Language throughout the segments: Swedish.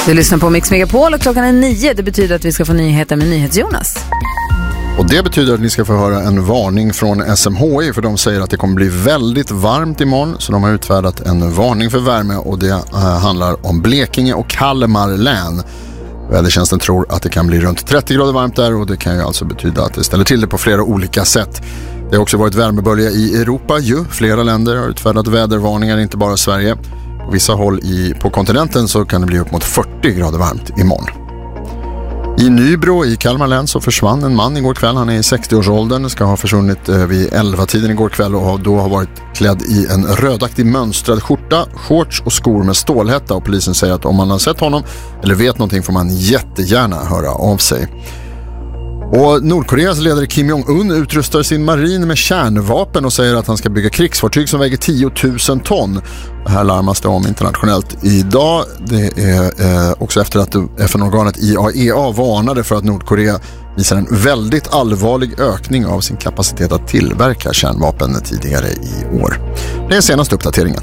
Du lyssnar på Mix Megapol och klockan är 9. Det betyder att vi ska få nyheter med NyhetsJonas. Och det betyder att ni ska få höra en varning från SMHI, för de säger att det kommer bli väldigt varmt imorgon, så de har utfärdat en varning för värme, och det handlar om Blekinge och Kalmar län. Vädertjänsten tror att det kan bli runt 30 grader varmt där, och det kan ju alltså betyda att det ställer till det på flera olika sätt. Det har också varit värmebölja i Europa ju. Flera länder har utfärdat vädervarningar, inte bara Sverige. På vissa håll på kontinenten så kan det bli upp mot 40 grader varmt imorgon. I Nybro i Kalmar län så försvann en man igår kväll. Han är i 60-årsåldern, ska ha försvunnit vid 11-tiden igår kväll och då har varit klädd i en rödaktig mönstrad skjorta, shorts och skor med stålhätta. Och polisen säger att om man har sett honom eller vet någonting får man jättegärna höra av sig. Och Nordkoreas ledare Kim Jong-un utrustar sin marin med kärnvapen och säger att han ska bygga krigsfartyg som väger 10 000 ton. Det här larmas det om internationellt idag. Det är också efter att FN-organet IAEA varnade för att Nordkorea visar en väldigt allvarlig ökning av sin kapacitet att tillverka kärnvapen tidigare i år. Det är senaste uppdateringen.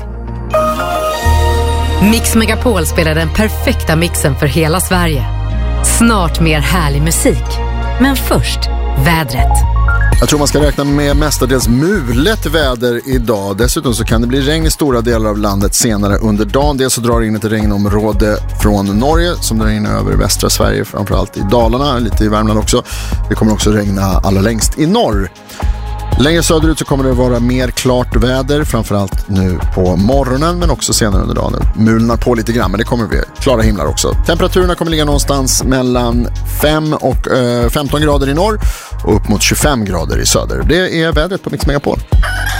Mix Megapol spelar den perfekta mixen för hela Sverige. Snart mer härlig musik. Men först, vädret. Jag tror man ska räkna med mestadels mulet väder idag. Dessutom så kan det bli regn i stora delar av landet senare under dagen. Dels så drar in ett regnområde från Norge som drar in över västra Sverige, framförallt i Dalarna, lite i Värmland också. Det kommer också regna allra längst i norr. Längre söderut så kommer det vara mer klart väder, framförallt nu på morgonen men också senare under dagen. Mulnar på lite grann, men det kommer bli klara himlar också. Temperaturerna kommer ligga någonstans mellan 5 och 15 grader i norr och upp mot 25 grader i söder. Det är vädret på Mix Megapol.